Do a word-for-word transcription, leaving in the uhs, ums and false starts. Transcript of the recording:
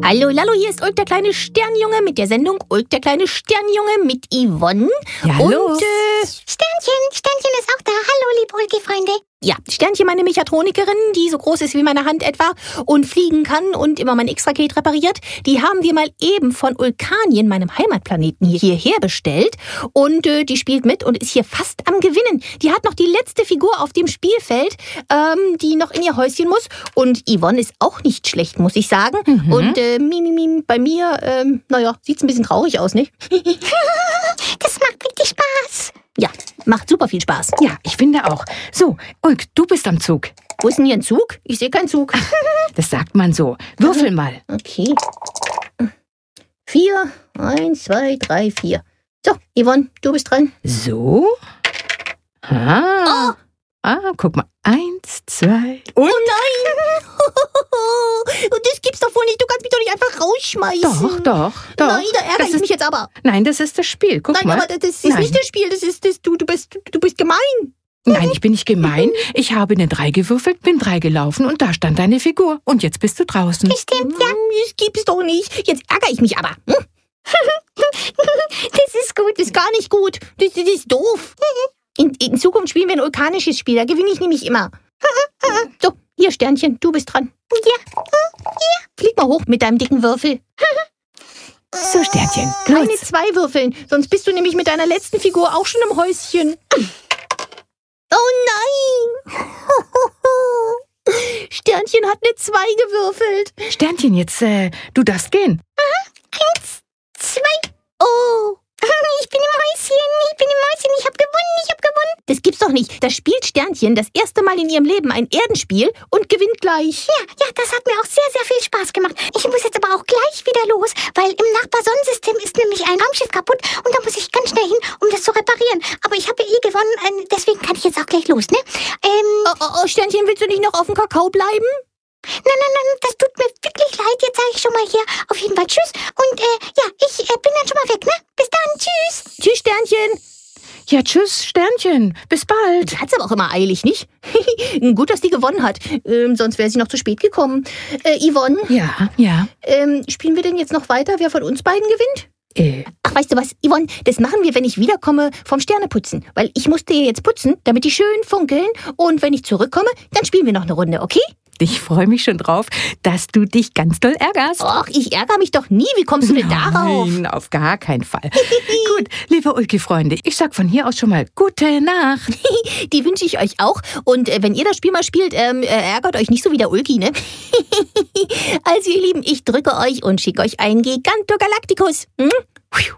Hallo, Lallo, hier ist Ulk, der kleine Sternjunge mit der Sendung Ulk, der kleine Sternjunge mit Yvonne. Ja, hallo. Und, äh, Sternchen, Sternchen ist auch da. Hallo, liebe Ulki-Freunde. ja, Sternchen, meine Mechatronikerin, die so groß ist wie meine Hand etwa und fliegen kann und immer mein X-Raket repariert, die haben wir mal eben von Ulkanien, meinem Heimatplaneten, hier, hierher bestellt. Und äh, die spielt mit und ist hier fast am Gewinnen. Die hat noch die letzte Figur auf dem Spielfeld, ähm, die noch in ihr Häuschen muss. Und Yvonne ist auch nicht schlecht, muss ich sagen. Mhm. Und äh, mi, mi, mi, bei mir, ähm, naja, sieht's ein bisschen traurig aus, nicht? Das macht wirklich Spaß. Ja, macht super viel Spaß. Ja, ich finde auch. So, Ulk, du bist am Zug. Wo ist denn hier ein Zug? Ich sehe keinen Zug. Das sagt man so. Würfel mal. Okay. Vier, eins, zwei, drei, vier. So, Yvonne, du bist dran. So. Ah. Ah, guck mal. Eins, zwei. Oh nein! Und das gibt's doch wohl nicht. Du kannst mich doch nicht einfach rausschmeißen. Doch, doch, doch. Nein, da ärgere Das ich ist- mich jetzt aber. Nein, das ist das Spiel. Guck Nein, mal. aber das ist Nein. nicht das Spiel. Das ist das. Du, du bist, du bist gemein. Nein, ich bin nicht gemein. Ich habe eine drei gewürfelt, bin drei gelaufen und da stand deine Figur. Und jetzt bist du draußen. Stimmt, ja. Hm, Das gibt's doch nicht. Jetzt ärgere ich mich aber. Hm? Das ist gut. Das ist gar nicht gut. Das, das ist doof. In, in Zukunft spielen wir ein vulkanisches Spiel. Da gewinne ich nämlich immer. So, hier Sternchen, du bist dran. Ja. Flieg mal hoch mit deinem dicken Würfel. So, Sternchen. Keine Los. zwei Würfeln, sonst bist du nämlich mit deiner letzten Figur auch schon im Häuschen. Oh nein! Sternchen hat eine zwei gewürfelt. Sternchen, jetzt, äh, du darfst gehen. Eins, zwei. Oh, Ich bin im Häuschen. Ich bin im Häuschen. Ich hab gewonnen. Ich hab gewonnen. das gibt's doch nicht. Da spielt Sternchen das erste Mal in ihrem Leben ein Erdenspiel und gewinnt gleich. Ja, ja, das hat mir auch sehr, sehr viel Spaß gemacht. Ich muss jetzt aber auch gleich wieder los, weil im Nachbarsonnensystem ist nämlich ein Raumschiff kaputt und da muss ich ganz schnell hin, um das zu reparieren. Aber ich habe ja eh gewonnen, äh, deswegen kann ich jetzt auch gleich los, ne? Ähm, Oh, oh, oh, Sternchen, willst du nicht noch auf dem Kakao bleiben? nein, nein, nein, das tut mir wirklich leid. Jetzt sage ich schon mal hier auf jeden Fall Tschüss. Und äh, ja, ich äh, bin dann schon mal weg, ne? Bis dann, Tschüss. Tschüss, Sternchen. Ja, tschüss, Sternchen. Bis bald. Die hat's aber auch immer eilig, nicht? Gut, dass die gewonnen hat. Ähm, sonst wäre sie noch zu spät gekommen. Äh, Yvonne, Ja, ja. ähm, spielen wir denn jetzt noch weiter, wer von uns beiden gewinnt? Äh, Ach, weißt du was, Yvonne, das machen wir, wenn ich wiederkomme vom Sterneputzen. Weil ich musste ja jetzt putzen, damit die schön funkeln. Und wenn ich zurückkomme, dann spielen wir noch eine Runde, okay? ich freue mich schon drauf, dass du dich ganz doll ärgerst. Och, ich ärgere mich doch nie. Wie kommst du denn darauf? Nein, auf gar keinen Fall. Gut, liebe Ulki-Freunde, ich sag von hier aus schon mal gute Nacht. Die wünsche ich euch auch. Und äh, wenn ihr das Spiel mal spielt, ähm, äh, ärgert euch nicht so wie der Ulki, ne? Also, ihr Lieben, ich drücke euch und schicke euch einen Gigantogalacticus. Hm?